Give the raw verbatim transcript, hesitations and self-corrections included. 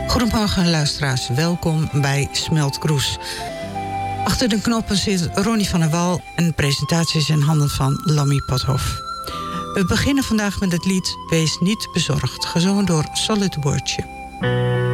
Goedemorgen luisteraars, welkom bij Smeltkroes. Achter de knoppen zit Ronnie van der Wal en de presentatie is in handen van Lammy Pothoff. We beginnen vandaag met het lied Wees niet bezorgd, gezongen door Solid Wordje.